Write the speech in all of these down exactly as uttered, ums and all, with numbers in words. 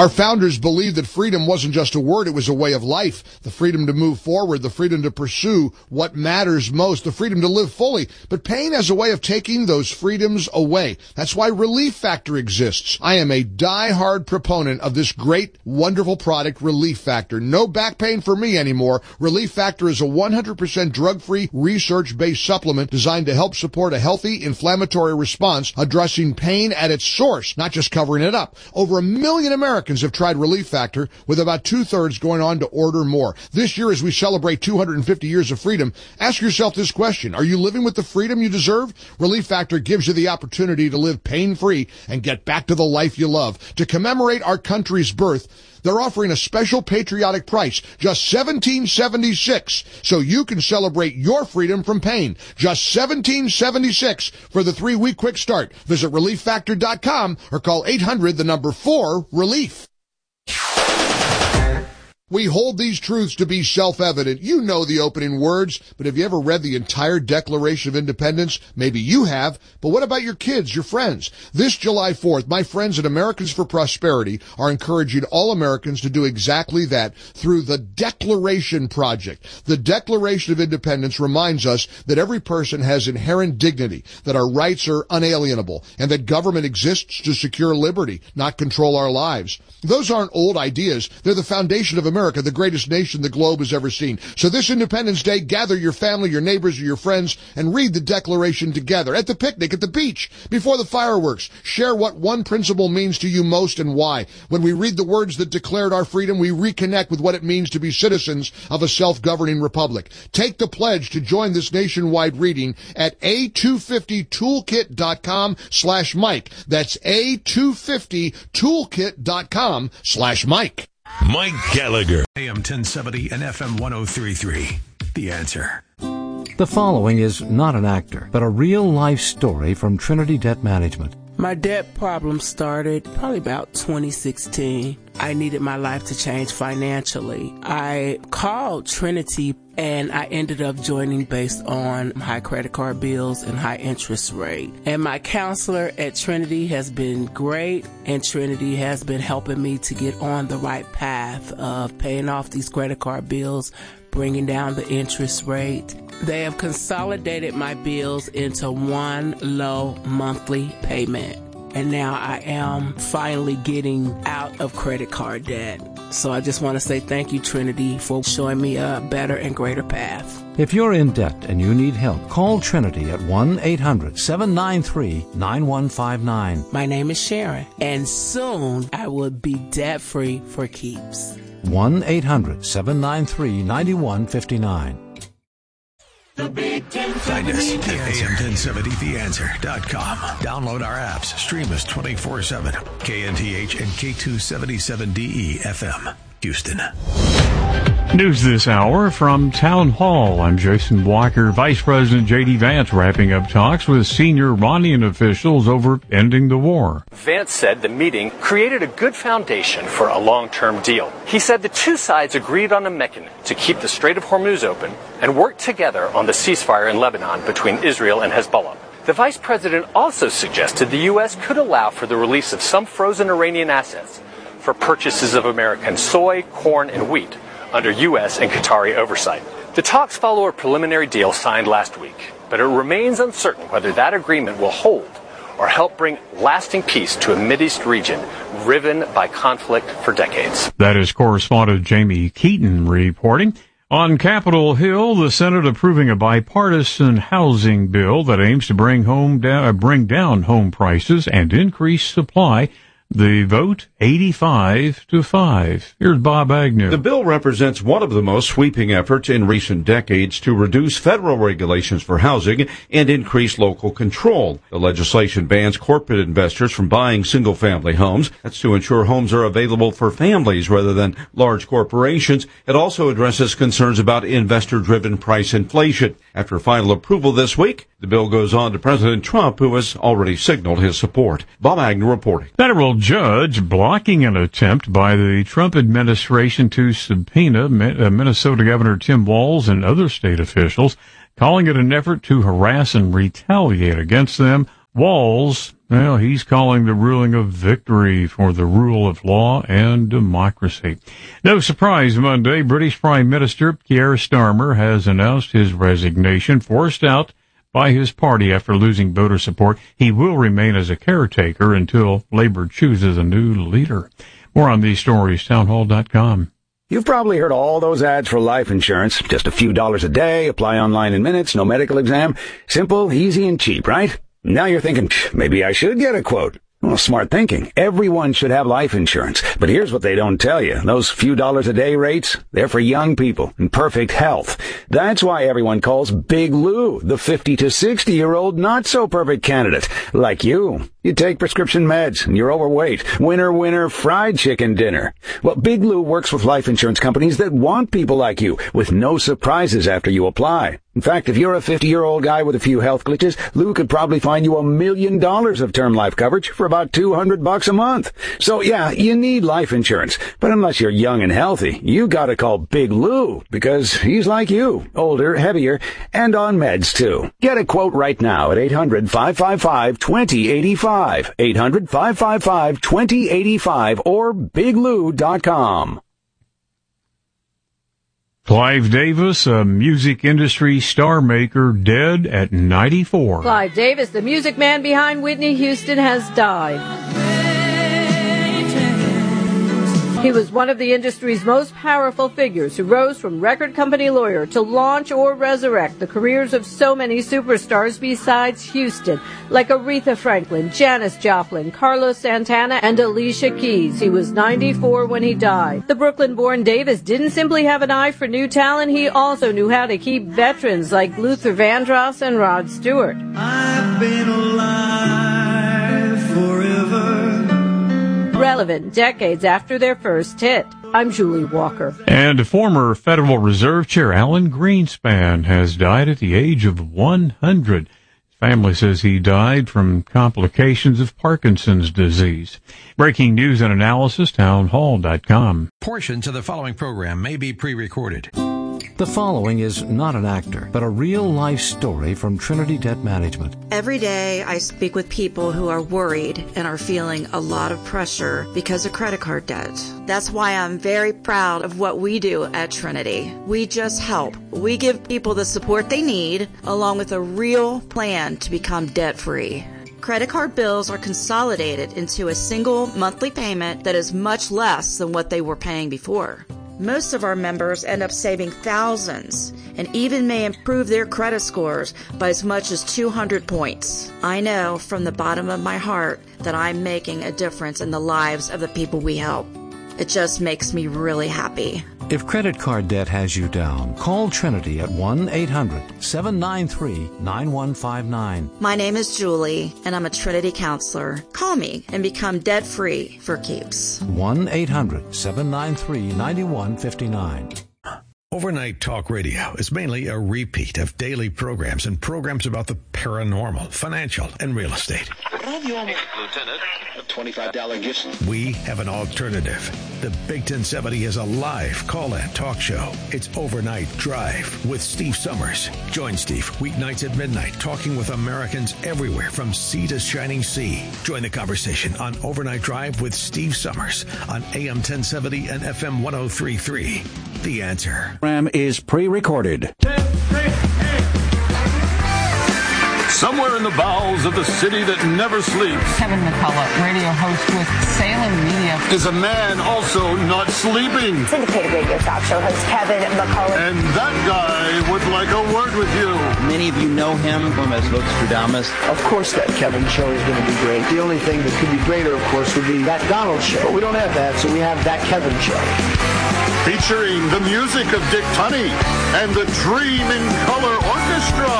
Our founders believed that freedom wasn't just a word, it was a way of life. The freedom to move forward, the freedom to pursue what matters most, the freedom to live fully. But pain has a way of taking those freedoms away. That's why Relief Factor exists. I am a die-hard proponent of this great, wonderful product, Relief Factor. No back pain for me anymore. Relief Factor is a one hundred percent drug-free, research-based supplement designed to help support a healthy inflammatory response, addressing pain at its source, not just covering it up. Over a million Americans have tried Relief Factor, with about two-thirds going on to order more. This year, as we celebrate two hundred fifty years of freedom, ask yourself this question. Are you living with the freedom you deserve? Relief Factor gives you the opportunity to live pain-free and get back to the life you love. To commemorate our country's birth, they're offering a special patriotic price, just seventeen seventy-six, so you can celebrate your freedom from pain. Just seventeen seventy-six for the three-week quick start. Visit relief factor dot com or call eight hundred, the number four, relief. We hold these truths to be self-evident. You know the opening words, but have you ever read the entire Declaration of Independence? Maybe you have, but what about your kids, your friends? This July fourth, my friends at Americans for Prosperity are encouraging all Americans to do exactly that through the Declaration Project. The Declaration of Independence reminds us that every person has inherent dignity, that our rights are unalienable, and that government exists to secure liberty, not control our lives. Those aren't old ideas. They're the foundation of America. America, the greatest nation the globe has ever seen. So this Independence Day, gather your family, your neighbors, or your friends, and read the Declaration together. At the picnic, at the beach, before the fireworks. Share what one principle means to you most and why. When we read the words that declared our freedom, we reconnect with what it means to be citizens of a self-governing republic. Take the pledge to join this nationwide reading at a two fifty toolkit dot com slash Mike. That's a two fifty toolkit dot com slash Mike. Mike Gallagher. A M ten seventy and F M one oh three point three. The Answer. The following is not an actor, but a real-life story from Trinity Debt Management. My debt problem started probably about twenty sixteen. I needed my life to change financially. I called Trinity and I ended up joining based on high credit card bills and high interest rate. And my counselor at Trinity has been great, and Trinity has been helping me to get on the right path of paying off these credit card bills, bringing down the interest rate. They have consolidated my bills into one low monthly payment. And now I am finally getting out of credit card debt. So I just want to say thank you, Trinity, for showing me a better and greater path. If you're in debt and you need help, call Trinity at one eight hundred seven nine three nine one five nine. My name is Sharon, and soon I will be debt-free for keeps. one eight hundred seven nine three nine one five nine. The Big ten seventy. Find us at A M ten seventy the answer dot com. Download our apps. Stream us twenty-four seven. K N T H and K two seventy-seven D E F M. Houston. News this hour from Town Hall. I'm Jason Walker. Vice President J D. Vance wrapping up talks with senior Iranian officials over ending the war. Vance said the meeting created a good foundation for a long-term deal. He said the two sides agreed on a mechanism to keep the Strait of Hormuz open and work together on the ceasefire in Lebanon between Israel and Hezbollah. The vice president also suggested the U S could allow for the release of some frozen Iranian assets for purchases of American soy, corn, and wheat under U S and Qatari oversight. The talks follow a preliminary deal signed last week, but it remains uncertain whether that agreement will hold or help bring lasting peace to a Mideast region riven by conflict for decades. That is correspondent Jamie Keaton reporting. On Capitol Hill, the Senate approving a bipartisan housing bill that aims to bring home down, uh, bring down home prices and increase supply. The vote, eighty-five to five. Here's Bob Agnew. The bill represents one of the most sweeping efforts in recent decades to reduce federal regulations for housing and increase local control. The legislation bans corporate investors from buying single-family homes. That's to ensure homes are available for families rather than large corporations. It also addresses concerns about investor-driven price inflation. After final approval this week, the bill goes on to President Trump, who has already signaled his support. Bob Agnew reporting. Federal judge blocking an attempt by the Trump administration to subpoena Minnesota Governor Tim Walz and other state officials, calling it an effort to harass and retaliate against them Walz, well, he's calling the ruling a victory for the rule of law and democracy. No surprise, Monday, British Prime Minister Keir Starmer has announced his resignation, forced out by his party after losing voter support. He will remain as a caretaker until Labour chooses a new leader. More on these stories, townhall dot com. You've probably heard all those ads for life insurance. Just a few dollars a day, apply online in minutes, no medical exam. Simple, easy, and cheap, right? Now you're thinking, maybe I should get a quote. Well, smart thinking. Everyone should have life insurance. But here's what they don't tell you. Those few dollars a day rates, they're for young people in perfect health. That's why everyone calls Big Lou the fifty to sixty year old not so perfect candidate. Like you. You take prescription meds and you're overweight. Winner, winner, fried chicken dinner. Well, Big Lou works with life insurance companies that want people like you with no surprises after you apply. In fact, if you're a fifty-year-old guy with a few health glitches, Lou could probably find you a million dollars of term life coverage for about two hundred bucks a month. So yeah, you need life insurance. But unless you're young and healthy, you gotta call Big Lou because he's like you, older, heavier, and on meds too. Get a quote right now at eight hundred, five five five, two zero eight five. eight hundred, five five five, two zero eight five or big lou dot com. Clive Davis, a music industry star maker, dead at ninety-four. Clive Davis, the music man behind Whitney Houston, has died. He was one of the industry's most powerful figures who rose from record company lawyer to launch or resurrect the careers of so many superstars besides Houston, like Aretha Franklin, Janis Joplin, Carlos Santana, and Alicia Keys. He was ninety-four when he died. The Brooklyn-born Davis didn't simply have an eye for new talent, he also knew how to keep veterans like Luther Vandross and Rod Stewart. I've been alive forever. Relevant decades after their first hit. I'm Julie Walker. And former Federal Reserve Chair Alan Greenspan has died at the age of one hundred. His family says he died from complications of Parkinson's disease. Breaking news and analysis, townhall dot com. Portions of the following program may be pre-recorded. The following is not an actor, but a real-life story from Trinity Debt Management. Every day I speak with people who are worried and are feeling a lot of pressure because of credit card debt. That's why I'm very proud of what we do at Trinity. We just help. We give people the support they need, along with a real plan to become debt-free. Credit card bills are consolidated into a single monthly payment that is much less than what they were paying before. Most of our members end up saving thousands and even may improve their credit scores by as much as two hundred points. I know from the bottom of my heart that I'm making a difference in the lives of the people we help. It just makes me really happy. If credit card debt has you down, call Trinity at one eight hundred, seven nine three, nine one five nine. My name is Julie, and I'm a Trinity counselor. Call me and become debt-free for keeps. one eight hundred, seven nine three, nine one five nine. Overnight Talk Radio is mainly a repeat of daily programs and programs about the paranormal, financial, and real estate. Lieutenant, a twenty-five dollars gift. We have an alternative. The Big ten seventy is a live call-in talk show. It's Overnight Drive with Steve Summers. Join Steve weeknights at midnight, talking with Americans everywhere from sea to shining sea. Join the conversation on Overnight Drive with Steve Summers on A M ten seventy and F M one oh three point three. The Answer. Program is pre-recorded. Somewhere in the bowels of the city that never sleeps, Kevin McCullough, radio host with Salem Media, is a man also not sleeping. Syndicated radio talk show host Kevin McCullough. And that guy would like a word with you. Many of you know him from as Nostradamus. Of course that Kevin show is going to be great. The only thing that could be greater, of course, would be that Donald show. But we don't have that, so we have that Kevin show. Featuring the music of Dick Tunney and the Dream in Color Orchestra.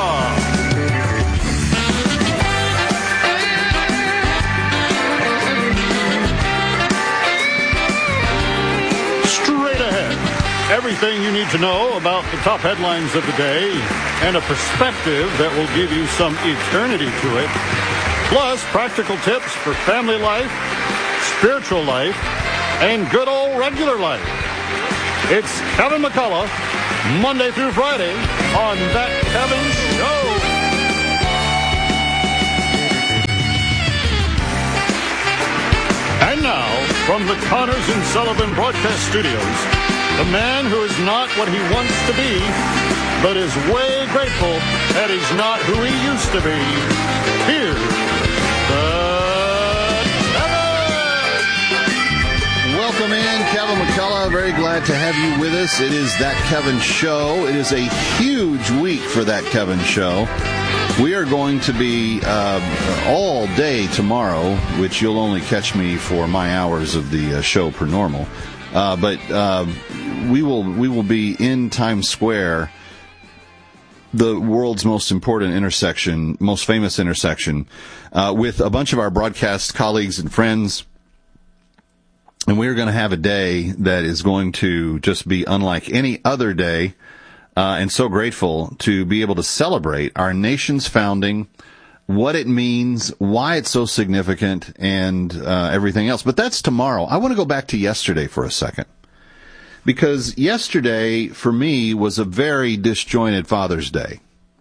Straight ahead, everything you need to know about the top headlines of the day and a perspective that will give you some eternity to it. Plus, practical tips for family life, spiritual life, and good old regular life. It's Kevin McCullough, Monday through Friday on That Kevin Show. And now, from the Connors and Sullivan Broadcast Studios, the man who is not what he wants to be, but is way grateful that he's not who he used to be. Here's the Kevin! Welcome in, Kevin McCullough. Very glad to have you with us. It is That Kevin Show. It is a huge week for That Kevin Show. We are going to be uh, all day tomorrow, which you'll only catch me for my hours of the uh, show per normal. Uh, but uh, we will we will be in Times Square, the world's most important intersection, most famous intersection, uh, with a bunch of our broadcast colleagues and friends. And we're going to have a day that is going to just be unlike any other day. Uh, and so grateful to be able to celebrate our nation's founding, what it means, why it's so significant, and uh, everything else. But that's tomorrow. I want to go back to yesterday for a second. Because yesterday, for me, was a very disjointed Father's Day.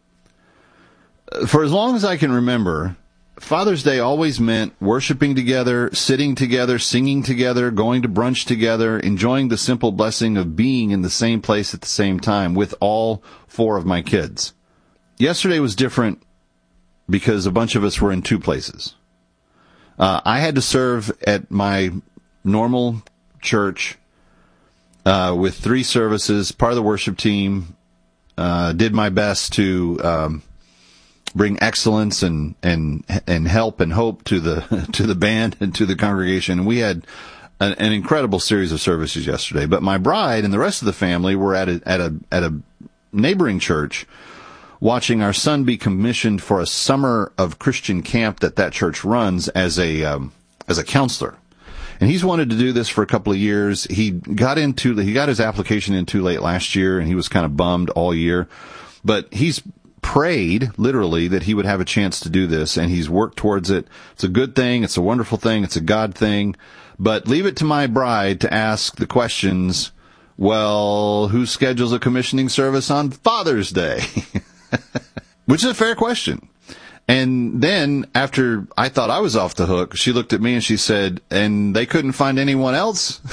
For as long as I can remember, Father's Day always meant worshiping together, sitting together, singing together, going to brunch together, enjoying the simple blessing of being in the same place at the same time with all four of my kids. Yesterday was different because a bunch of us were in two places. Uh, I had to serve at my normal church uh, with three services, part of the worship team, uh, did my best to Um, bring excellence and, and, and help and hope to the, to the band and to the congregation. And we had an, an incredible series of services yesterday. But my bride and the rest of the family were at a, at a, at a neighboring church watching our son be commissioned for a summer of Christian camp that that church runs as a, um, as a counselor. And he's wanted to do this for a couple of years. He got into, he got his application in too late last year, and he was kind of bummed all year. But he's prayed, literally, that he would have a chance to do this, and he's worked towards it. It's a good thing. It's a wonderful thing. It's a God thing. But leave it to my bride to ask the questions, well, who schedules a commissioning service on Father's Day? Which is a fair question. And then, after I thought I was off the hook, she looked at me and she said, and they couldn't find anyone else?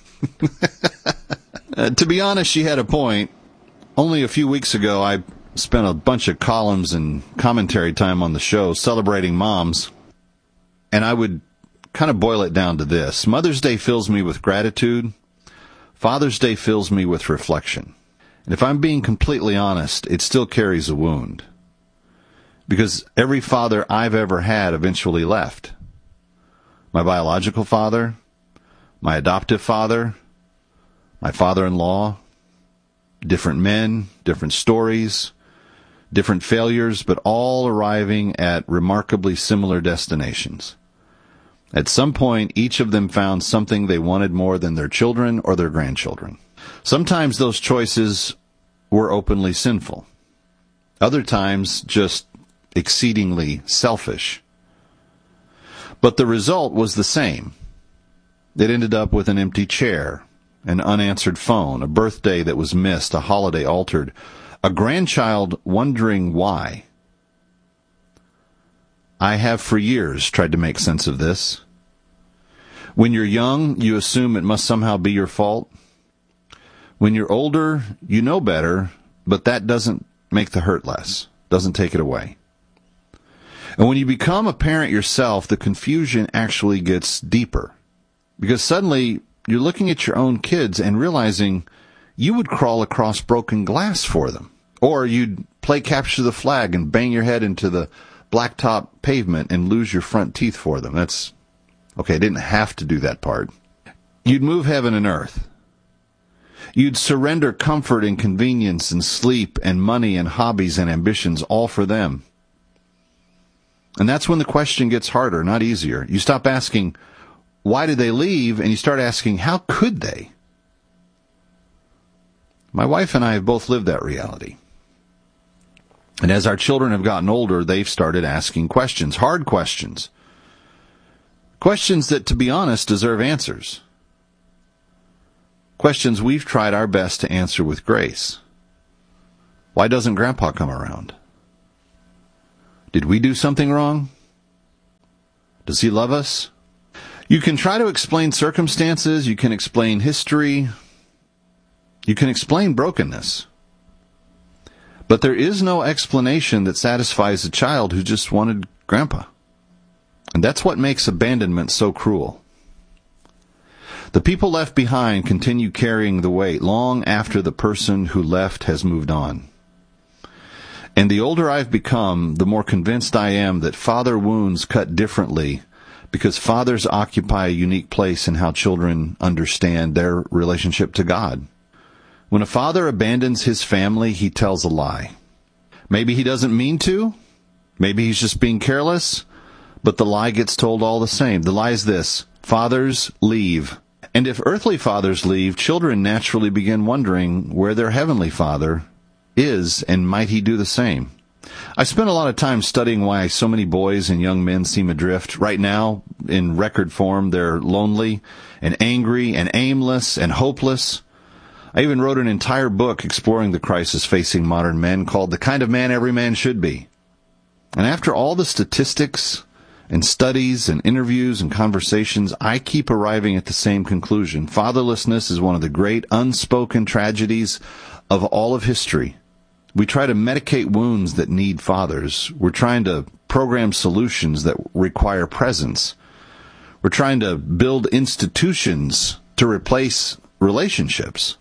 uh, to be honest, she had a point. Only a few weeks ago, I spent a bunch of columns and commentary time on the show celebrating moms, and I would kind of boil it down to this. Mother's Day fills me with gratitude. Father's Day fills me with reflection. And if I'm being completely honest, it still carries a wound. Because every father I've ever had eventually left. My biological father, my adoptive father, my father-in-law, different men, different stories, different failures, but all arriving at remarkably similar destinations. At some point, each of them found something they wanted more than their children or their grandchildren. Sometimes those choices were openly sinful. Other times, just exceedingly selfish. But the result was the same. It ended up with an empty chair, an unanswered phone, a birthday that was missed, a holiday altered, a grandchild wondering why. I have for years tried to make sense of this. When you're young, you assume it must somehow be your fault. When you're older, you know better, but that doesn't make the hurt less, doesn't take it away. And when you become a parent yourself, the confusion actually gets deeper. Because suddenly, you're looking at your own kids and realizing you would crawl across broken glass for them. Or you'd play capture the flag and bang your head into the blacktop pavement and lose your front teeth for them. That's, okay, I didn't have to do that part. You'd move heaven and earth. You'd surrender comfort and convenience and sleep and money and hobbies and ambitions all for them. And that's when the question gets harder, not easier. You stop asking, why did they leave? And you start asking, how could they? My wife and I have both lived that reality. And as our children have gotten older, they've started asking questions, hard questions. Questions that, to be honest, deserve answers. Questions we've tried our best to answer with grace. Why doesn't Grandpa come around? Did we do something wrong? Does he love us? You can try to explain circumstances, you can explain history, you can explain brokenness. But there is no explanation that satisfies a child who just wanted grandpa. And that's what makes abandonment so cruel. The people left behind continue carrying the weight long after the person who left has moved on. And the older I've become, the more convinced I am that father wounds cut differently because fathers occupy a unique place in how children understand their relationship to God. When a father abandons his family, he tells a lie. Maybe he doesn't mean to. Maybe he's just being careless. But the lie gets told all the same. The lie is this: fathers leave. And if earthly fathers leave, children naturally begin wondering where their heavenly Father is, and might he do the same. I spent a lot of time studying why so many boys and young men seem adrift. Right now, in record form, they're lonely and angry and aimless and hopeless. I even wrote an entire book exploring the crisis facing modern men called The Kind of Man Every Man Should Be. And after all the statistics and studies and interviews and conversations, I keep arriving at the same conclusion. Fatherlessness is one of the great unspoken tragedies of all of history. We try to medicate wounds that need fathers. We're trying to program solutions that require presence. We're trying to build institutions to replace relationships.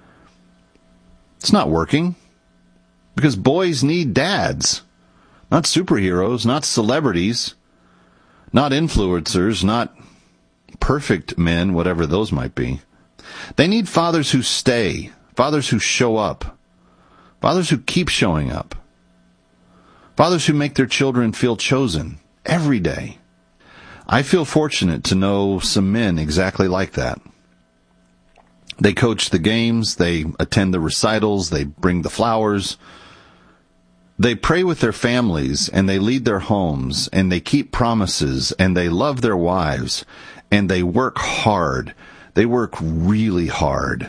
It's not working, because boys need dads, not superheroes, not celebrities, not influencers, not perfect men, whatever those might be. They need fathers who stay, fathers who show up, fathers who keep showing up, fathers who make their children feel chosen every day. I feel fortunate to know some men exactly like that. They coach the games, they attend the recitals, they bring the flowers. They pray with their families, and they lead their homes, and they keep promises, and they love their wives, and they work hard. They work really hard.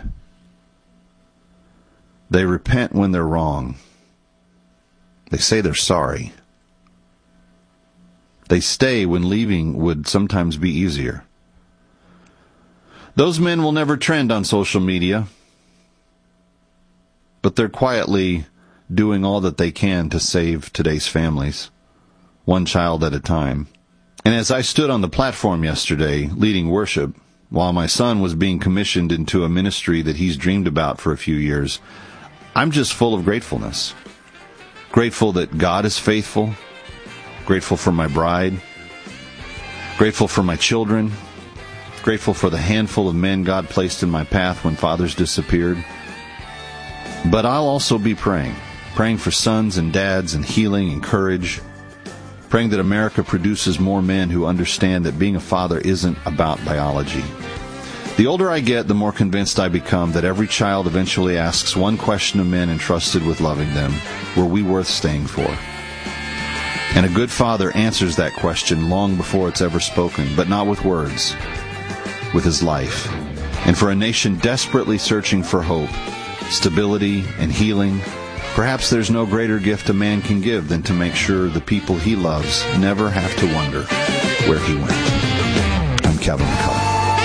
They repent when they're wrong. They say they're sorry. They stay when leaving would sometimes be easier. Those men will never trend on social media, but they're quietly doing all that they can to save today's families, one child at a time. And as I stood on the platform yesterday leading worship, while my son was being commissioned into a ministry that he's dreamed about for a few years, I'm just full of gratefulness. Grateful that God is faithful, grateful for my bride, grateful for my children, grateful for the handful of men God placed in my path when fathers disappeared. But I'll also be praying, praying for sons and dads and healing and courage, praying that America produces more men who understand that being a father isn't about biology. The older I get, the more convinced I become that every child eventually asks one question of men entrusted with loving them: were we worth staying for? And a good father answers that question long before it's ever spoken, but not with words, with his life. And for a nation desperately searching for hope, stability, and healing, perhaps there's no greater gift a man can give than to make sure the people he loves never have to wonder where he went. I'm Kevin McCullough.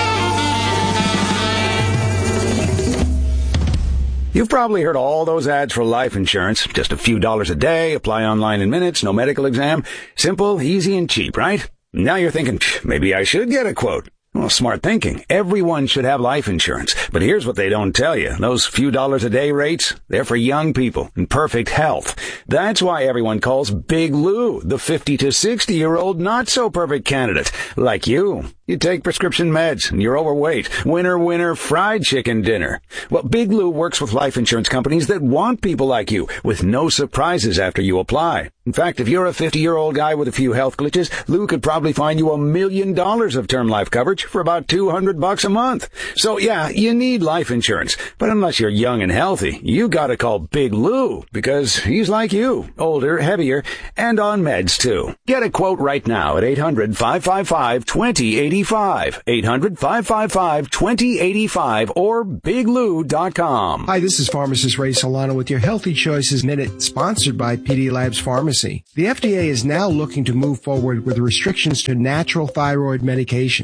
You've probably heard all those ads for life insurance. Just a few dollars a day, apply online in minutes, no medical exam. Simple, easy, and cheap, right? Now you're thinking, maybe I should get a quote. Well, smart thinking. Everyone should have life insurance. But here's what they don't tell you. Those few dollars a day rates, they're for young people in perfect health. That's why everyone calls Big Lou the fifty to sixty year old not so perfect candidate. Like you. You take prescription meds and you're overweight. Winner, winner, fried chicken dinner. Well, Big Lou works with life insurance companies that want people like you with no surprises after you apply. In fact, if you're a fifty-year-old guy with a few health glitches, Lou could probably find you a million dollars of term life coverage for about two hundred bucks a month. So yeah, you need life insurance. But unless you're young and healthy, you gotta call Big Lou because he's like you, older, heavier, and on meds too. Get a quote right now at eight hundred, five five five, two zero eight five. eight hundred, five five five, two zero eight five or big lou dot com. Hi, this is pharmacist Ray Solano with your Healthy Choices Minute, sponsored by P D Labs Pharmacy. The F D A is now looking to move forward with restrictions to natural thyroid medications.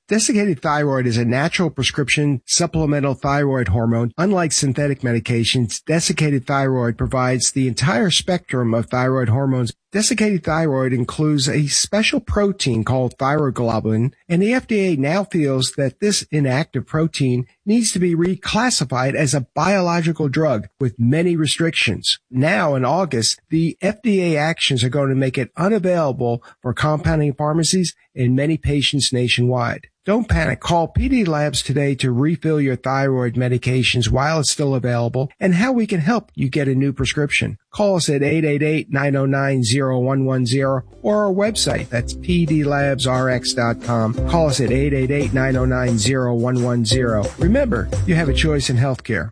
Desiccated thyroid is a natural prescription supplemental thyroid hormone. Unlike synthetic medications, desiccated thyroid provides the entire spectrum of thyroid hormones. Desiccated thyroid includes a special protein called thyroglobulin, and the F D A now feels that this inactive protein needs to be reclassified as a biological drug with many restrictions. Now, in August, the F D A actions are going to make it unavailable for compounding pharmacies and many patients nationwide. Don't panic. Call P D Labs today to refill your thyroid medications while it's still available and how we can help you get a new prescription. Call us at eight eight eight, nine oh nine, oh one one oh or our website. That's p d labs r x dot com. Call us at eight eight eight, nine oh nine, oh one one oh. Remember, you have a choice in healthcare.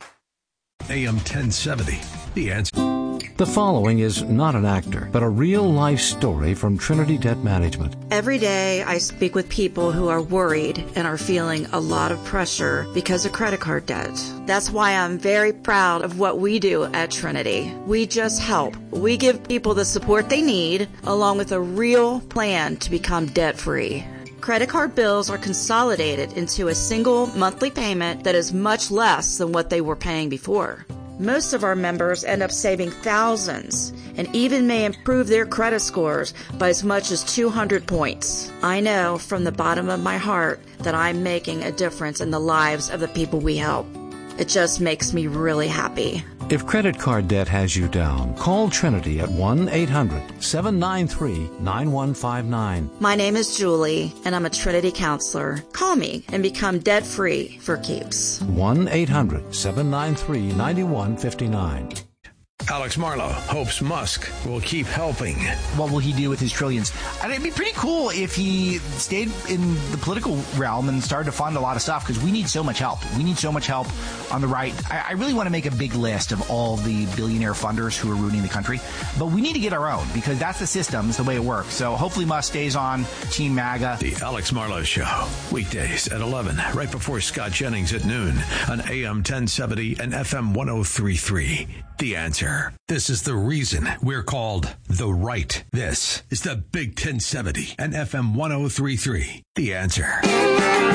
A M ten seventy, The Answer. The following is not an actor, but a real-life story from Trinity Debt Management. Every day I speak with people who are worried and are feeling a lot of pressure because of credit card debt. That's why I'm very proud of what we do at Trinity. We just help. We give people the support they need, along with a real plan to become debt-free. Credit card bills are consolidated into a single monthly payment that is much less than what they were paying before. Most of our members end up saving thousands and even may improve their credit scores by as much as two hundred points. I know from the bottom of my heart that I'm making a difference in the lives of the people we help. It just makes me really happy. If credit card debt has you down, call Trinity at one eight hundred, seven nine three, nine one five nine. My name is Julie, and I'm a Trinity counselor. Call me and become debt-free for keeps. one eight hundred, seven nine three, nine one five nine. Alex Marlow hopes Musk will keep helping. What will he do with his trillions? And it'd be pretty cool if he stayed in the political realm and started to fund a lot of stuff, because we need so much help. We need so much help on the right. I, I really want to make a big list of all the billionaire funders who are ruining the country. But we need to get our own, because that's the system. It's the way it works. So hopefully Musk stays on Team MAGA. The Alex Marlow Show, weekdays at eleven, right before Scott Jennings at noon on A M ten seventy and F M one oh three point three. The Answer. This is the reason we're called The Right. This is the Big ten seventy and F M one oh three point three. The Answer.